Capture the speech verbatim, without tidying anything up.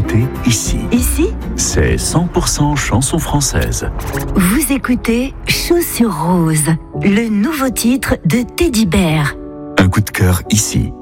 écoutez ici. Ici, C'est cent pour cent chanson française. vous écoutez Chaussures Roses, le nouveau titre de Teddy Bear. Un coup de cœur ici.